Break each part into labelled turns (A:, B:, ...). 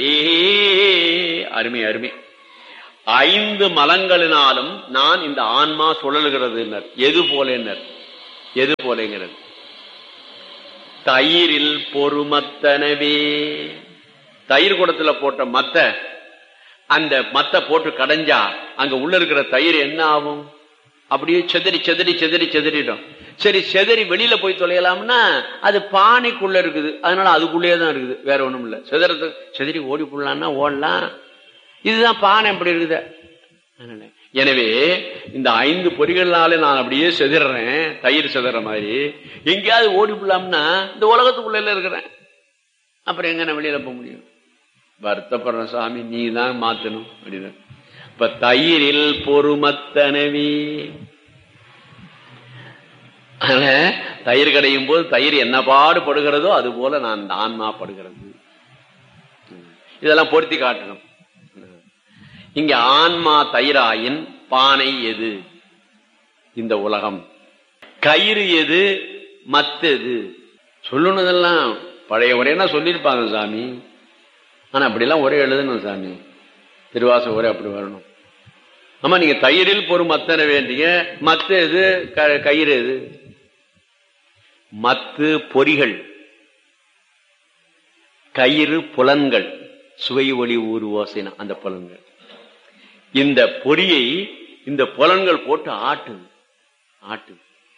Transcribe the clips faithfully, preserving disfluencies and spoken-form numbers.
A: ஏ அருமை அருமை. ஐந்து மலங்களினாலும் நான் இந்த ஆன்மா சுழல்கிறது. எது போல எது போலங்கிறது? தயிரில் பொறுமத்தனவே. தயிர் குடத்துல போட்ட மத்த, அந்த மத்த போட்டு கடைஞ்சா அங்க உள்ள இருக்கிற தயிர் என்ன ஆகும்? அப்படியே செதறி செதறி செதறி செதறிடும். சரி, செதறி வெளியில போய் தொலையலாம்னா அது பானைக்குள்ள இருக்குது, அதனால அதுக்குள்ளேயே தான் இருக்குது, வேற ஒண்ணும் இல்ல. செதறது செதறி ஓடி போடலாம்னா ஓடலாம். இதுதான் பானை எப்படி இருக்குது. எனவே இந்த ஐந்து பொறிகள்னால நான் அப்படியே செதறேன், தயிர் செதற மாதிரி. எங்கேயாவது ஓடி போடலாம்னா இந்த உலகத்துக்குள்ள இருக்கிறேன், அப்புறம் எங்க நான் வெளியில போக முடியும்? வருத்தப்படுற சாமி, நீ தான் மாத்தணும் அப்படின்னு. இப்ப தயிரில் பொறுமத்தனவி. தயிர் கடையும் போது தயிர் என்ன பாடுபடுகிறதோ அது போல நான் ஆன்மா படுகிறது. இதெல்லாம் பொருத்தி காட்டணும். இங்க ஆன்மா தயிராயின் பானை எது? இந்த உலகம். கயிறு எது? மத்தது. சொல்லணுதெல்லாம் பழைய உரையா சொல்லியிருப்பாங்க சாமி. ஆனா அப்படிலாம் ஒரே எழுதணும் சாமி, திருவாச ஒரே அப்படி வரணும். ஆமா, நீங்க தயிரில் பொறும் மத்தன வேண்டிய மத்து எது? கயிறு எது? மத்து பொறிகள், கயிறு புலன்கள், சுவை ஒளி ஊறு ஓசைனா அந்த புலன்கள். இந்த பொறியை இந்த புலன்கள் போட்டு ஆட்டு ஆட்டு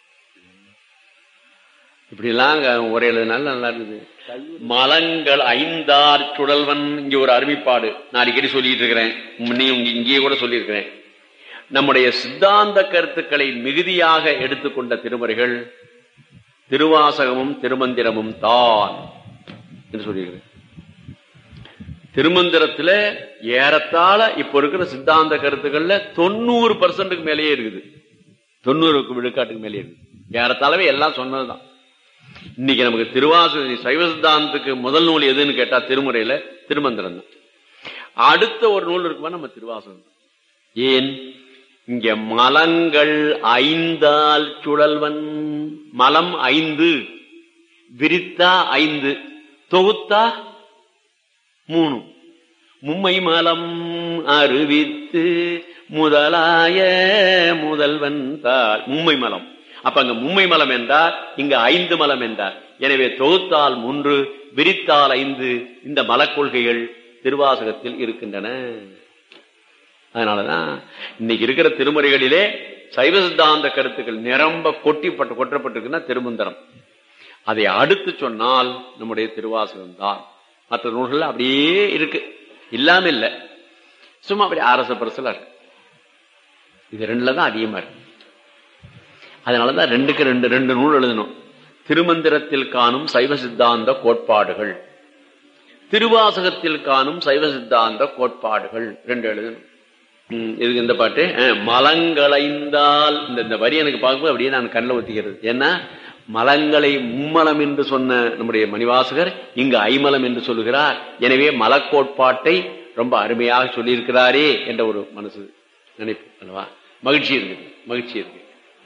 A: இப்படி எல்லாம் ஒரே எழுதுனால நல்லா இருக்குது. மலங்கள் ஐந்தார் சுழல்வன். இங்க ஒரு அருமைப்பாடு நான் அடிக்கடி சொல்லிட்டு இருக்கிறேன், இங்கேயே கூட சொல்லியிருக்கிறேன். நம்முடைய சித்தாந்த கருத்துக்களை மிகுதியாக எடுத்துக்கொண்ட திருமுறைகள் திருவாசகமும் திருமந்திரமும் தான் என்று சொல்லியிருக்கிறேன். திருமந்திரத்துல ஏறத்தாழ இப்ப இருக்கிற சித்தாந்த கருத்துக்கள்ல தொண்ணூறு பர்சன்ட்டுக்கு மேலேயே இருக்குது, தொண்ணூறுக்கு விழுக்காட்டுக்கு மேலேயே இருக்குது. ஏறத்தாழவே எல்லாம் சொன்னதுதான். இன்னைக்கு நமக்கு திருவாசக சைவ சித்தாந்தத்துக்கு முதல் நூல் எதுன்னு கேட்டா திருமுறையில திருமந்திரம் தான். அடுத்த ஒரு நூல் இருக்குமா நம்ம திருவாசகம். ஏன்? இங்க மலங்கள் ஐந்தால் சுழல்வன். மலம் ஐந்து, விரித்தா ஐந்து, தொகுத்தா மூணு. மும்மை மலம் அறிவித்து முதலாய முதல்வன் தாள். மும்மை மலம். அப்ப அங்க மும்மை மலம் என்றார், இங்க ஐந்து மலம் என்றார். எனவே தொகுத்தால் மூன்று, விரித்தால் ஐந்து. இந்த மலக்கொள்கைகள் திருவாசகத்தில் இருக்கின்றன. அதனாலதான் இன்னைக்கு இருக்கிற திருமுறைகளிலே சைவ சித்தாந்த கருத்துக்கள் நிரம்ப கொட்டிப்பட்டு கொட்டப்பட்டிருக்குன்னா திருமந்திரம். அதை அடுத்து சொன்னால் நம்முடைய திருவாசகம் தான். மற்ற நூல்கள் அப்படியே இருக்கு, இல்லாம இல்ல, சும்மா அப்படி அரச பரசலா இருக்கு. இது ரெண்டுல தான் அதிகமா இருக்கு. அதனாலதான் ரெண்டுக்கு ரெண்டு ரெண்டு நூல் எழுதணும். திருமந்திரத்தில் காணும் சைவ சித்தாந்த கோட்பாடுகள், திருவாசகத்தில் காணும் சைவ சித்தாந்த கோட்பாடுகள் ரெண்டு எழுதணும். இதுக்கு இந்த பாட்டு மலங்களைந்தால் இந்த வரி எனக்கு பார்க்கும்போது அப்படியே நான் கண்ணில் ஒத்திக்கிறது. ஏன்னா மலங்களை மும்மலம் என்று சொன்ன நம்முடைய மணிவாசகர் இங்கு ஐமலம் என்று சொல்லுகிறார். எனவே மலக்கோட்பாட்டை ரொம்ப அருமையாக சொல்லியிருக்கிறாரே என்ற ஒரு மனசு நினைப்பு அல்லவா? மகிழ்ச்சி இருக்கு, மகிழ்ச்சி இருக்கு.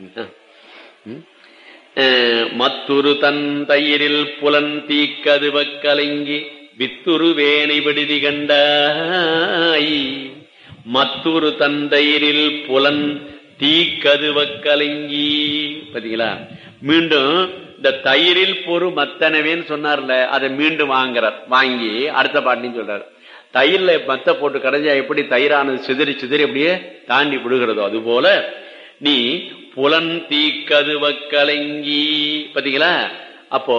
A: மத்துரு தன் தயிரில் புலன் தீக்கதுவ கலங்கி வித்துரு வேனை விடுதி கண்டாய். மத்துரு தந்தையரில் புலன் தீக்கதுவ கலங்கி. பாத்தீங்களா? மீண்டும் இந்த தயிரில் பொறு மத்தனவேன்னு சொன்னார்ல, அதை மீண்டும் வாங்குறார். வாங்கி அடுத்த பாட்டின்னு சொல்றாரு. தயிர்ல மத்த போட்டு கடைஞ்சா எப்படி தயிரானது சிதறி சிதறி அப்படியே தாண்டி விடுகிறதோ அதுபோல நீ புலன் தீக்கதுவ கலங்கி. பாத்தீங்களா? அப்போ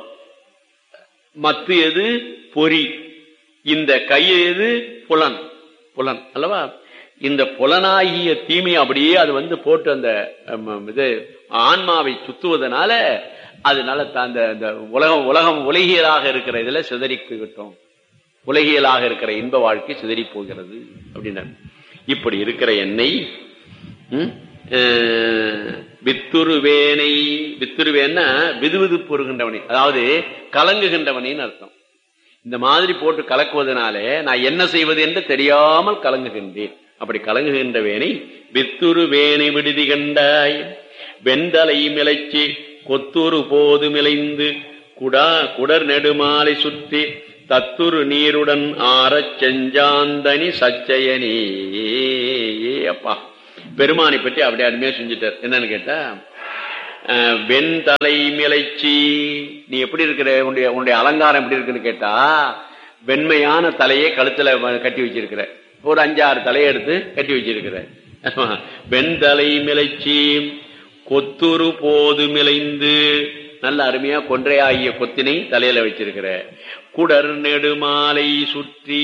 A: மத்து எது? பொறி. இந்த கயிறு எது? புலன். புலன் அல்லவா? இந்த புலனாகிய தீமை அப்படியே அது வந்து போட்டு அந்த இது ஆன்மாவை சுத்துவதனால அதனால அந்த உலகம் உலகம் உலகியலாக இருக்கிற இதுல சிதறி போய்விட்டோம். உலகியலாக இருக்கிற இன்ப வாழ்க்கை சிதறி போகிறது அப்படின்னா, இப்படி இருக்கிற எண்ணெய் வித்துருவேனை. வித்துருவேன்னா விதுவிது பொறுகின்றவனை, அதாவது கலங்குகின்றவனின்னு அர்த்தம். இந்த மாதிரி போட்டு கலக்குவதனாலே நான் என்ன செய்வது என்று தெரியாமல் கலங்குகின்றேன். அப்படி கலங்குகின்ற வேனை வித்துரு வேனை விடுதி கண்டாய். வெந்தலை மிளைச்சி கொத்துரு போது மிளைந்து குடா குடர் நெடுமாலை சுற்றி தத்துரு நீருடன் ஆறச் செஞ்சாந்தனி சச்சயனே. அப்பா பெருமானை பற்றி அப்படியே அருமையா செஞ்சுட்டார். என்னன்னு கேட்டா, வெண்தலை மிளைச்சி, நீ எப்படி இருக்கிற, உன்னுடைய உன்னுடைய அலங்காரம் எப்படி இருக்குன்னு கேட்டா, வெண்மையான தலையை கழுத்துல கட்டி வச்சிருக்கிற, ஒரு அஞ்சாறு தலையை எடுத்து கட்டி வச்சிருக்கிற. வெண்தலை மிளைச்சி கொத்துரு போது மிளைந்து, நல்ல அருமையா கொன்றையாகிய கொத்தினை தலையில வச்சிருக்கிற. குடர் நெடுமாலை சுற்றி,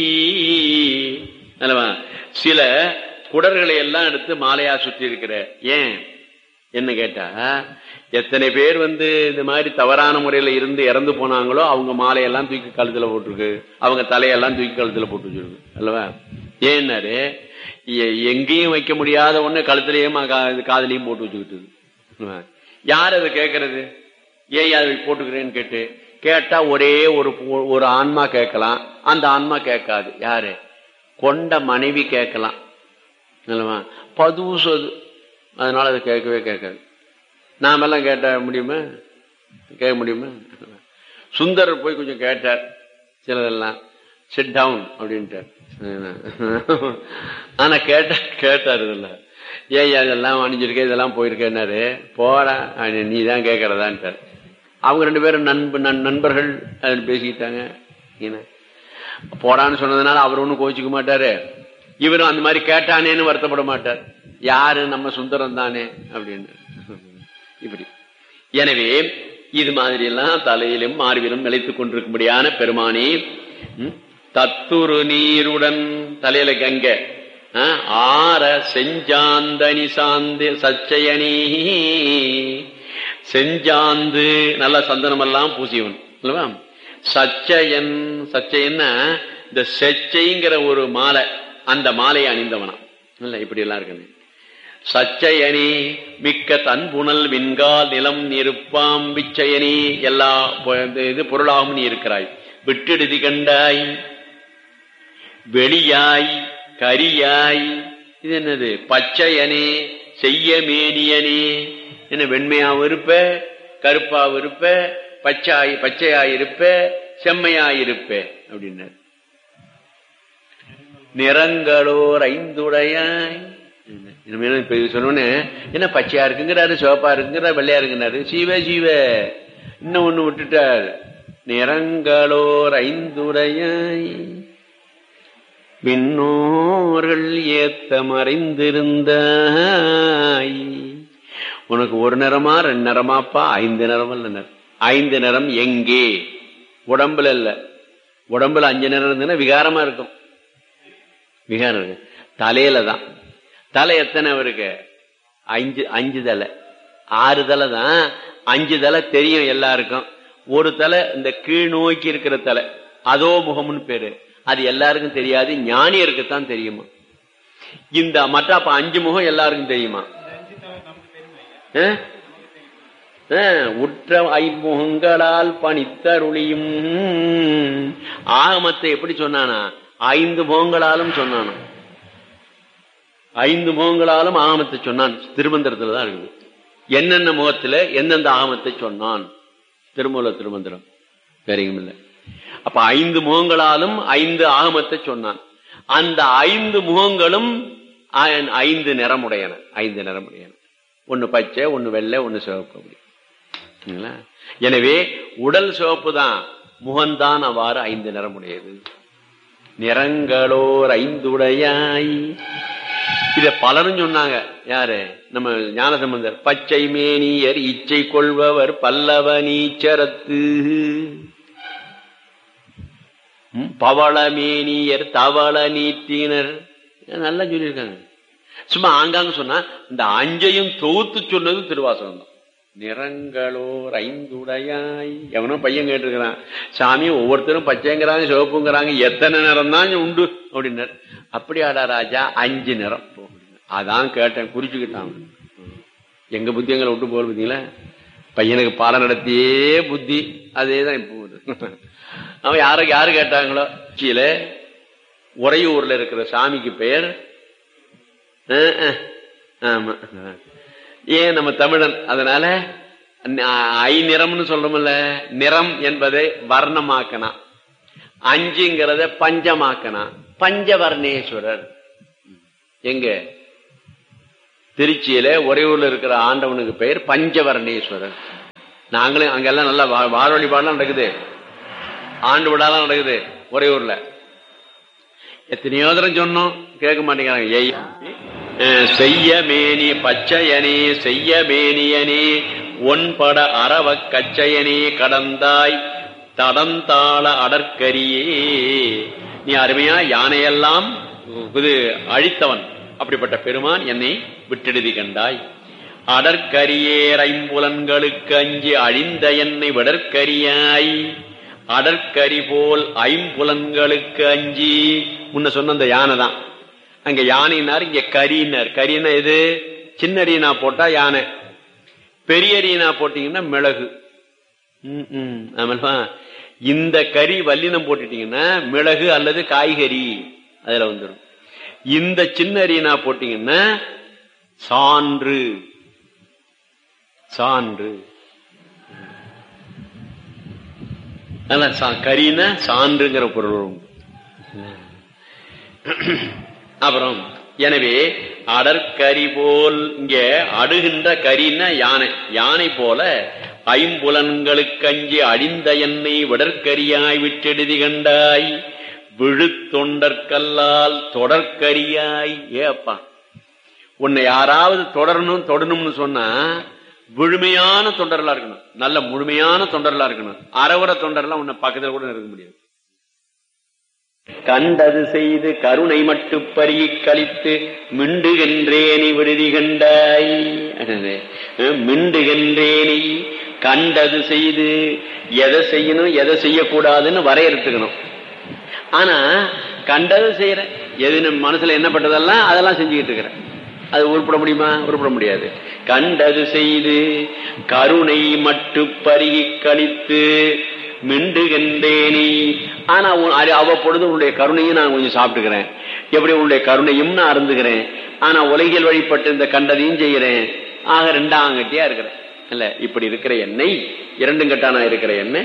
A: சில குடர்களை எல்லாம் எடுத்து மாலையா சுற்றி இருக்கிற. ஏன் என்ன கேட்டா, எத்தனை பேர் வந்து இந்த மாதிரி தவறான முறையில இருந்து இறந்து போனாங்களோ அவங்க மாலையெல்லாம் தூக்கி கழுத்துல போட்டுருக்கு, அவங்க தலையெல்லாம் தூக்கி கழுத்துல போட்டு வச்சிருக்கு அல்லவா. ஏன்னாரு, எங்கேயும் வைக்க முடியாத ஒண்ணு கழுத்துலயும் காதலையும் போட்டு வச்சுக்கிட்டு. யார் அதை கேட்கறது? ஏன் அதை போட்டுக்கிறேன்னு கேட்டு கேட்டா ஒரே ஒரு ஒரு ஆன்மா கேட்கலாம், அந்த ஆன்மா கேட்காது. யாரு? கொண்ட மனைவி கேட்கலாம் அல்லவா, பதுசது, அதனால அதை கேட்கவே கேட்காது. நாமெல்லாம் கேட்ட முடியுமா? கேட்க முடியுமா? சுந்தரர் போய் கொஞ்சம் கேட்டார் சிலதெல்லாம், சிட் டவுன் அப்படின்ட்டார். ஆனா கேட்ட கேட்டார் இல்ல, ஏன் இதெல்லாம் அணிஞ்சிருக்க, இதெல்லாம் போயிருக்கேன்னாரு. போடா நீ தான் கேட்கறதான்ட்டார். அவங்க ரெண்டு பேரும் நண்ப நண்பர்கள் பேசிக்கிட்டாங்க. போடான்னு சொன்னதுனால அவர் ஒன்னும் கோச்சிக்க மாட்டாரு, இவரும் அந்த மாதிரி கேட்டானேன்னு வருத்தப்பட மாட்டார். யாரு? நம்ம சுந்தரம் தானே அப்படின்னு. இப்படி எனவே இது மாதிரி எல்லாம் தலையிலும் மார்பிலும் நிலைத்துக் கொண்டிருக்கும்படியான பெருமானி, தத்துரு நீருடன் தலையில கங்க ஆற செஞ்சாந்தனி சாந்து சச்சயனி, செஞ்சாந்து நல்ல சந்தனம் எல்லாம் பூசியவன் அல்லவா. சச்சயன், சச்சயன்னா இந்த செச்சைங்கிற ஒரு மாலை, அந்த மாலையை அணிந்தவனா இல்ல. இப்படி எல்லாம் இருக்கு. சச்சயனி மிக்க தன்புணல் விண்கால் நிலம் நிருப்பாம் விச்சயனி, எல்லா இது பொருளாகவும் நீ இருக்கிறாய். விட்டெடுதி கண்டாய், வெளியாய், கரியாய், இது என்னது? பச்சையனே செய்ய மேனியனே, என்ன வெண்மையாவும் இருப்ப, கருப்பாவும் இருப்ப, பச்சாய் பச்சையாயிருப்ப, செம்மையாயிருப்ப அப்படின்னாரு. நிறங்களோர் ஐந்துடையாய், சொன்னோன்னு என்ன பச்சையா இருக்குங்கிறாரு, சிவப்பா இருக்குங்கிறாரு, வெள்ளையா இருக்குங்கிறாரு. சீவ சீவ இன்னும் ஒண்ணு விட்டுட்டார். நிறங்களோர் ஐந்துடையாய் விண்ணோர்கள் ஏத்த மறைந்திருந்தாய். உனக்கு ஒரு நிறமா ரெண்டு நிறமாப்பா? ஐந்து நிறம் இல்ல. ஐந்து நிறம் எங்கே? உடம்புல இல்ல. உடம்புல அஞ்சு நிறம் இருந்ததுன்னா விகாரமா இருக்கும். விகாரம் இருக்கு தலையில தான். தலை எத்தனை இருக்கு? அஞ்சு அஞ்சு தலை, ஆறு தலை தான். அஞ்சு தலை தெரியும் எல்லாருக்கும். ஒரு தலை இந்த கீழ் நோக்கி இருக்கிற தலை, அதோ முகம்னு பேரு, அது எல்லாருக்கும் தெரியாது, ஞானியருக்குத்தான் தெரியுமா. இந்த மற்ற அப்ப அஞ்சு முகம் எல்லாருக்கும் தெரியுமா? உற்ற ஐமுகங்களால் பணித்தருளியும். ஆகமத்தை எப்படி சொன்னானா? ஐந்து முகங்களாலும் சொன்னானா. ஐந்து முகங்களாலும் ஆகமத்தை சொன்னான். திருமந்திரத்துல தான் இருக்குது. என்னென்ன முகத்துல எந்தெந்த ஆகமத்தை சொன்னான்? திருமூல திருமந்திரம், வேறையும் இல்லை. அப்ப ஐந்து முகங்களாலும் ஐந்து ஆகமத்தை சொன்னான். அந்த ஐந்து முகங்களும் ஐந்து நிறமுடையன. ஐந்து நிறமுடையன. ஒன்னு பச்சை, ஒன்னு வெள்ளை, ஒன்னு சிவப்பு. அப்படி. எனவே உடல் சிவப்பு தான், முகம்தான் அவ்வாறு ஐந்து நிறமுடையது. நிறங்களோர் ஐந்துடையாய். இத பலரும் சொன்னாங்க. யாரு? நம்ம ஞானசம்பந்தர். பச்சை மேனியர் இச்சை கொள்பவர் பல்லவ நீச்சரத்து, பவளமேனியர் தவள நீட்டினர். நல்லா சொல்லியிருக்காங்க. சும்மா ஆங்காங்க சொன்னா இந்த அஞ்சையும் தொகுத்து சொன்னது திருவாசகம் தான். நிறங்களோர் ஐந்துடையாய். எவனோ பையன் கேட்டிருக்கிறான், சாமி ஒவ்வொருத்தரும் பச்சைங்கிறாங்க, சிவப்புங்கிறாங்க, எத்தனை நிறம் தான் உண்டு அப்படின்னாரு. அப்படியாடா ராஜா, அஞ்சு நிறம். அதான் கேட்டேன், குறிச்சுக்கிட்டான். எங்க புத்தி எங்களை விட்டு போல் பார்த்தீங்களா? பையனுக்கு பாடம் நடத்தியே புத்தி அதேதான் இப்போ. அவன் யார யாரு கேட்டாங்களோ, கீழ உறையூர்ல இருக்கிற சாமிக்கு பெயர் ஆமா, ஏன் நம்ம தமிழன், அதனால ஐ நிறம்னு சொல்றோம்ல, நிறம் என்பதை வர்ணமாக்கனா. அஞ்சுங்கிறத பஞ்சமாக்கனா பஞ்சவர்ணேஸ்வரர். எங்க திருச்சியில ஒரே ஊர்ல இருக்கிற ஆண்டவனுக்கு பெயர் பஞ்சவர்ணேஸ்வரர். நாங்களும் அங்கெல்லாம் நல்லா வார வழிபாடுலாம் நடக்குது, ஆண்டு விழாலாம் நடக்குது ஒரே ஊர்ல. எத்தனையோ தரம் சொன்னோம், கேட்க மாட்டேங்கிறாங்க. செய்ய மேனி பச்சையனே செய்ய மேனியனே ஒன்பட அரவ கச்சையனே கடந்தாய் தடந்தாள அடற்கரியே. நீ அருமையா யானையெல்லாம் இது அழித்தவன், அப்படிப்பட்ட பெருமான் என்னை விட்டெழுதி கண்டாய். அடற்கரியேர் ஐம்புலன்களுக்கு அஞ்சி அழிந்த என்னை விடற்கரியாய். அடற்கரி போல் ஐம்புலன்களுக்கு அஞ்சி, முன்ன சொன்ன அந்த யானை தான். அங்க யானைனார், இங்க கரினார். கரினா எது? சின்ன அரியனா போட்டா யானை, பெரிய அரியனா போட்டீங்கன்னா மிளகு. ஆமா, இந்த கறி வல்லினம் போட்டுட்டீங்கன்னா மிளகு அல்லது காய்கறி அதுல வந்துடும். இந்த சின்ன அரியனா போட்டீங்கன்னா சான்று சான்று. கரினா சான்றுங்கிற பொருள். அப்புறம் எனவே அடற்கரி போல், இங்க அடுகின்ற கரின்னா யானை. யானை போல ஐம்புலன்களுக்கு அஞ்சி அழிந்த என்னை விடற்கரியாய் விட்டெழுதி கண்டாய். விழுத்தொண்டற்கல்லால் தொடர்கரியாய். ஏ அப்பா, உன்னை யாராவது தொடரணும் தொடணும்னு சொன்னா விழுமையான தொண்டர்களா இருக்கணும், நல்ல முழுமையான தொண்டர்களா இருக்கணும். அறவர தொண்டர்லாம் உன்னை பக்கத்துல கூட இருக்க முடியாது. கண்டது செய்து கருணை மட்டு பருகி கழித்து மிண்டுகின்றேனி விடுதி கண்டாய். மிண்டுகின்றேனி கண்டது செய்து, எதை செய்யணும் எதை செய்யக்கூடாதுன்னு வரையறுத்துக்கணும். ஆனா கண்டது செய்யற, எது மனசுல என்ன பட்டதெல்லாம் அதெல்லாம் செஞ்சுக்கிட்டு இருக்கிறேன், அது உருப்பட முடியுமா? உருப்பட முடியாது. கண்டது செய்து கருணை மட்டு பருகி கழித்து மிண்டுகின்றேனி. ஆனா அவ்வப்பொழுது உன்னுடைய கருணையும் நான் கொஞ்சம் சாப்பிட்டுக்கிறேன். எப்படி உன்னுடைய கருணையும் நான் அருந்துகிறேன். ஆனா உலகில் வழிபட்டு இந்த கண்டதையும் செய்கிறேன். ஆக ரெண்டாம் கட்டியா இருக்கிறேன் இல்ல. இப்படி இருக்கிற என்னை, இரண்டும் கட்டானா இருக்கிற என்ன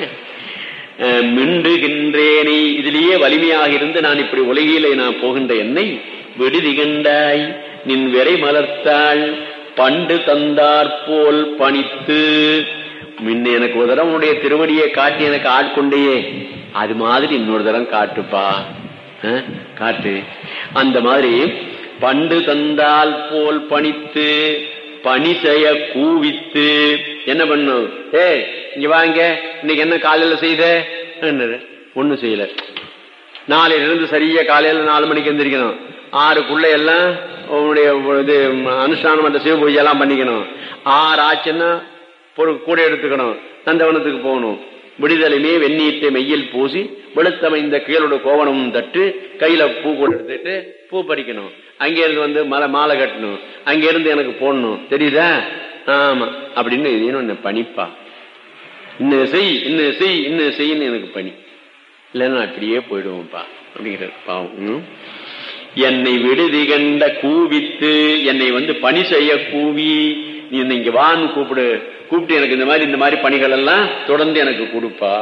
A: மிண்டுகின்றேனே, இதிலேயே வலிமையாக இருந்து நான் இப்படி உலகிலே நான் போகின்ற என்னை விடுதி கண்டாய். நின் விரை மலர்த்தாள் பண்டு தந்தாற்போல் பணித்து. முன்ன எனக்கு ஒரு தரம் உன்னுடைய திருவடியை காட்டி எனக்கு ஆட்கொண்டையே, அது மாதிரி இன்னொரு தரம் காட்டுப்பா, காட்டு. அந்த மாதிரி பண்டு தந்தால் போல் பணித்து பணி செய்ய கூவித்து. என்ன பண்ணும்? ஏ இங்க வாங்க, இன்னைக்கு என்ன காலையில செய்த? ஒண்ணு செய்யல. நாளையில இருந்து சரியா காலையில நாலு மணிக்கு எந்திரிக்கணும். ஆறுக்குள்ள எல்லாம் உன்னுடைய இது அனுஷ்டானம் அந்த சிவ பூஜை எல்லாம் பண்ணிக்கணும். ஆறு ஆச்சுன்னா கூட எடுத்துக்கணும், நந்தவனத்துக்கு போகணும். விடுதலைமே வெந்நீட்டை மெய்யில் பூசி வெளுத்தமைந்த கீழோட கோவணமும் தட்டு, கையில பூ கூட எடுத்துட்டு பூ பறிக்கணும். அங்க இருந்து வந்து மலை மாலை கட்டணும், அங்க இருந்து எனக்கு போடணும். தெரியுதா? ஆமா. அப்படின்னு இது பணிப்பா, இன்னும் செய் இன்னும் செய் இன்னும் செய்யன்னு எனக்கு பணி. இல்லைன்னா அப்படியே போயிடுவோம்ப்பா அப்படிங்கிற பாவம். என்னை விடுதி கண்ட கூவித்து, என்னை வந்து பணி செய்ய கூவி, நீ இங்க வான்னு கூப்பிடு, கூப்பிட்டு எனக்கு இந்த மாதிரி இந்த மாதிரி பணிகள் எல்லாம் தொடர்ந்து எனக்கு கொடுப்பா.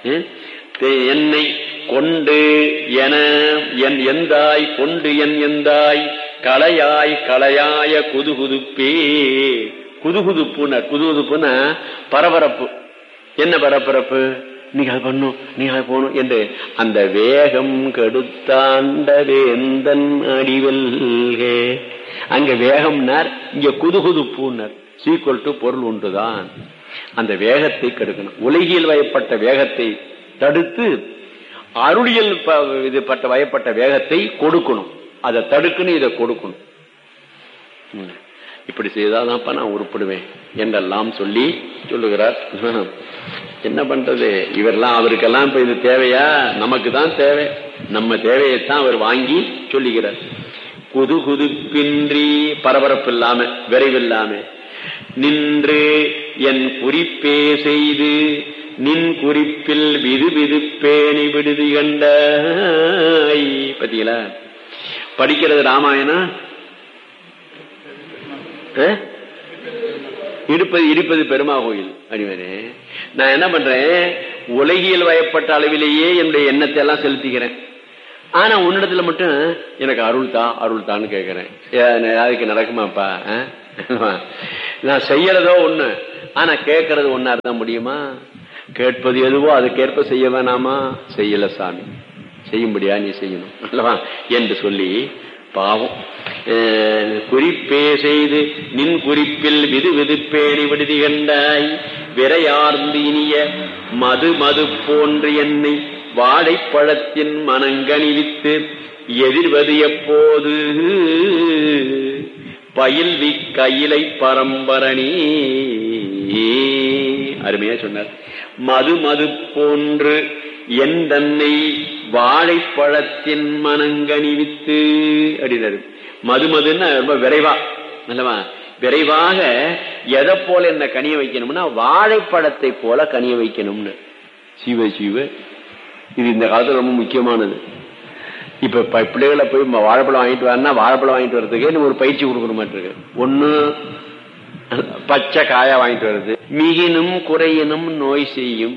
A: என்னை கொண்டு என என் எந்தாய் கொண்டு என் எந்தாய் கலையாய் கலையாய குதுகுதுப்பே. குதுகுதுப்புன குதுகுதுப்புன பரபரப்பு. என்ன பரபரப்பு? நீங்க அது பண்ணும், நீங்க அது போகணும் என்று அந்த வேகம் கெடுத்தாண்ட வேந்தன் அடிவல்கே. அங்க வேகம்னார், இங்க குதுகுதுப்புனர். சீக்குவல் டு பொருள் ஒன்றுதான். அந்த வேகத்தை கெடுக்கணும். உலகில் வயப்பட்ட வேகத்தை தடுத்து அருளியல் இது பட்ட வயப்பட்ட வேகத்தை கொடுக்கணும். அதை தடுக்கணும், இதை கொடுக்கணும். இப்படி செய்தாதான்ப்பா நான் உருப்படுவேன் என்றெல்லாம் சொல்லி சொல்லுகிறார். என்ன பண்றது? இவரெல்லாம் அவருக்கெல்லாம் இப்ப இது தேவையா? நமக்கு தான் தேவை. நம்ம தேவையைத்தான் அவர் வாங்கி சொல்லுகிறார். குது குதுப்பின்றி, பரபரப்பு இல்லாம விரைவில்லாம நின்று என் குறிப்பே செய்து நின் குறிப்பில் விது விது பேணி விடுதி கண்டாய். பாத்தீங்களா? படிக்கிறது ராமாயணம், இருப்பது இருப்பது பெருமா கோயில். அடிவரே நான் என்ன பண்றேன், உலகியல் வயப்பட்ட அளவிலேயே என்னுடைய எண்ணத்தை எல்லாம் செலுத்திக்கிறேன். ஆனா உன்னிடத்துல மட்டும் எனக்கு அருள் தான் அருள் தான்னு கேட்கிறேன். அதுக்கு நடக்குமாப்பா? நான் செய்யறதோ ஒண்ணு, ஆனா கேட்கறது ஒன்னா இருந்தா முடியுமா? கேட்பது எதுவோ அதுக்கேற்ப செய்ய வேணாமா? செய்யல சாமி, செய்யும்படியா நீ செய்யணும் அல்லவா என்று சொல்லி, பாவம் குறிப்பே செய்து நின் குறிப்பில் விது விதுப்பேணி விடுதி கண்டாய் விரையார்ந்து இனிய மது மது போன்று என்னை வாழைப்பழத்தின் மனங்கணிவித்து எதிர்வது எப்போது பயில்வி கையிலை பரம்பரணி. அருமையா சொன்னார். மது மது போன்று என் தன்னை வாழைப்பழத்தின் மனங்கணிவித்து அப்படின்னாரு. மது மதுன்னா ரொம்ப விரைவா அல்லவா, விரைவாக எதை போல என்ன கனிய வைக்கணும்னா வாழைப்பழத்தை போல கனிய வைக்கணும்னு. சிவ சிவ, இது இந்த காலத்துல ரொம்ப முக்கியமானது. இப்ப பிள்ளைகளை போய் வாழைப்பழம் வாங்கிட்டு வரனா வாழைப்பழம் வாங்கிட்டு வர்றதுக்கு ஒரு பயிற்சி கொடுக்குற மாதிரி இருக்கு. ஒண்ணு பச்சை காயா வாங்கிட்டு வருது. மிகினும் குறையினும் நோய் செய்யும்.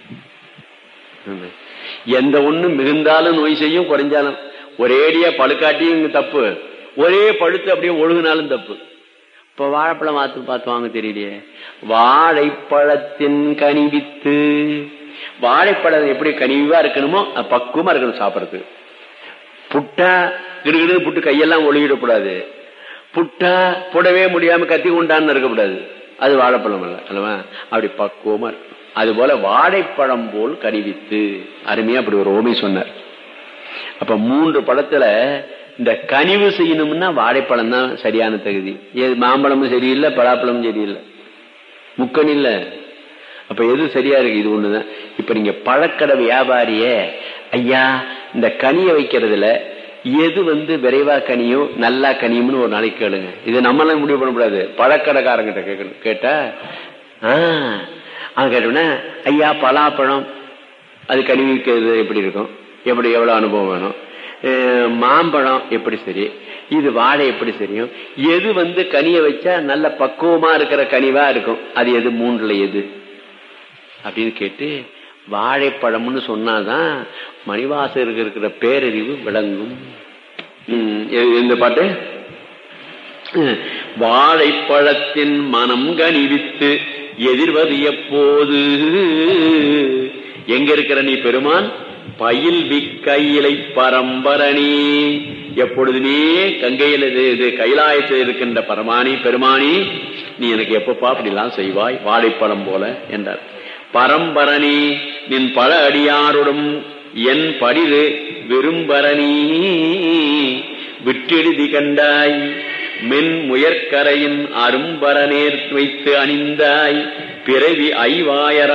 A: எந்த ஒண்ணு மிகுந்தாலும் நோய் செய்யும், குறைஞ்சாலும். ஒரேடியா பழுக்காட்டியும் தப்பு, ஒரே பழுத்து அப்படியே ஒழுகுனாலும் தப்பு. இப்ப வாழைப்பழம் பார்த்து பார்த்து வாங்க தெரியலையே. வாழைப்பழத்தின் கனிவித்து, வாழைப்பழம் எப்படி கனிவா இருக்கணுமோ பக்குவமா இருக்கணும் சாப்பிடறதுக்கு. புட்டா கிடுகிடு புட்டு கையெல்லாம் ஒழுகிடக்கூடாது. புட்டா புடவே முடியாம கத்தி கொண்டான்னு இருக்கக்கூடாது. அது வாழைப்பழம் அல்ல அல்லவா. அப்படி பக்குவமா இருக்கு. அது போல வாழைப்பழம் போல் கனிவித்து, அருமையா அப்படி ஒரு ஓமை சொன்னார். அப்ப மூன்று பழத்துல இந்த கனிவு செய்யணும்னா வாழைப்பழம் தான் சரியான தகுதி. மாம்பழமும் சரியில்லை, பலாப்பழமும் சரியில்லை, முக்கணி இல்ல. அப்ப எது சரியா இருக்கு? இது ஒண்ணுதான். இப்ப நீங்க பழக்கடை வியாபாரிய ஐயா இந்த கனிய வைக்கிறதுல எது வந்து விரைவா கனியும் நல்லா கனியும்னு ஒரு நாளைக்கு கேளுங்க. இது நம்மளாம் முடிவு பண்ணக்கூடாது, பழக்கடைக்காரங்கிட்ட கேட்கணும். கேட்டா ஆஹ் அவன் கேட்டோம்னா ஐயா பலாப்பழம் அது கனி வைக்கிறது எப்படி இருக்கும், எப்படி எவ்வளவு அனுபவம் வேணும், மாம்பழம் எப்படி சரி, இது வாழை எப்படி சரியும், எது வந்து கனிய வச்சா நல்ல பக்குவமா இருக்கிற கனிவா இருக்கும், அது எது மூன்றுல எது அப்படின்னு கேட்டு வாழைப்பழம்னு சொன்னாதான் மணிவாசகருக்கு இருக்கிற பேரறிவு விளங்கும். இந்த பாட்டு வாழைப்பழத்தின் மனம் கனிவித்து எதிர்வது எப்போது, எங்க இருக்கிற நீ பெருமான்? பயில் விக்கையிலை பரம்பரணி, எப்பொழுதுமே கங்கையில் இது கைலாயத்தில் இருக்கின்ற பரமானி பெருமானி நீ எனக்கு எப்பப்பா அப்படிலாம் செய்வாய் வாழைப்பழம் போல என்றார். பரம்பரணி நின் பல அடியாருடன் என் படிது விரும்பரணி விட்டெழுதி கண்டாய் மென் முயற்கரையின் அரும்பரநேர் வைத்து அணிந்தாய் பிறவி ஐவாயர